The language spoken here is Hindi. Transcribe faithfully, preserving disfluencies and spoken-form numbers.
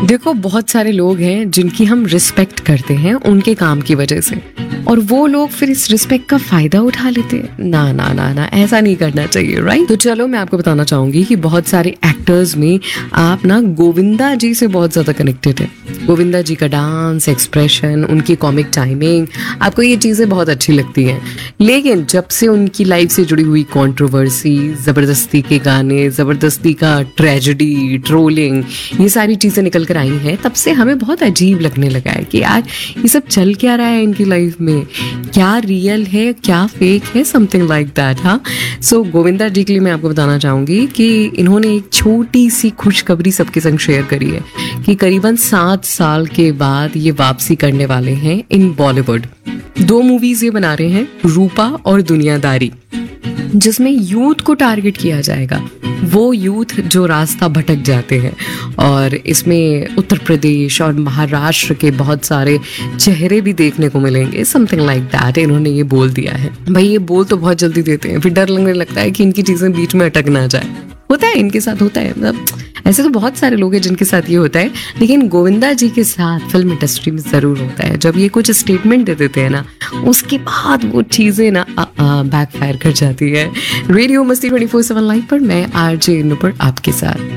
देखो, बहुत सारे लोग हैं जिनकी हम रिस्पेक्ट करते हैं उनके काम की वजह से, और वो लोग फिर इस रिस्पेक्ट का फायदा उठा लेते हैं। ना ना ना ना, ऐसा नहीं करना चाहिए, राइट? तो चलो मैं आपको बताना चाहूंगी कि बहुत सारे एक्टर्स में आप ना गोविंदा जी से बहुत ज्यादा कनेक्टेड है। गोविंदा जी का डांस, एक्सप्रेशन, उनकी कॉमिक टाइमिंग, आपको ये चीजें बहुत अच्छी लगती हैं। लेकिन जब से उनकी लाइफ से जुड़ी हुई कंट्रोवर्सी, जबरदस्ती के गाने, जबरदस्ती का ट्रेजेडी, ट्रोलिंग, ये सारी चीजें निकल कर आई हैं, तब से हमें बहुत अजीब लगने लगा है कि यार ये सब चल क्या रहा है इनकी लाइफ में, क्या रियल है क्या फेक है, समथिंग लाइक दैट। हाँ, सो गोविंदा जी के लिए मैं आपको बताना चाहूंगी कि इन्होंने एक छोटी सी खुशखबरी सबके संग शेयर करी है कि करीबन सात साल के बाद ये वापसी करने वाले हैं इन बॉलीवुड। दो मूवीज ये बना रहे हैं, रूपा और दुनियादारी, जिसमें यूथ को टारगेट किया जाएगा, वो यूथ जो रास्ता भटक जाते हैं। और इसमें उत्तर प्रदेश और महाराष्ट्र के बहुत सारे चेहरे भी देखने को मिलेंगे, समथिंग लाइक दैट इन्होंने ये बोल दिया है। भाई ये बोल तो बहुत जल्दी देते हैं, फिर डर लगने लगता है कि इनकी चीजें बीच में अटक ना जाए। होता है, इनके साथ होता है, मतलब ऐसे तो बहुत सारे लोग हैं जिनके साथ ये होता है, लेकिन गोविंदा जी के साथ फिल्म इंडस्ट्री में जरूर होता है। जब ये कुछ स्टेटमेंट दे देते हैं ना, उसके बाद वो चीजें ना बैकफायर कर जाती है। रेडियो मस्ती ट्वेंटी फोर सेवन लाइव पर मैं आरजे नुपुर आपके साथ।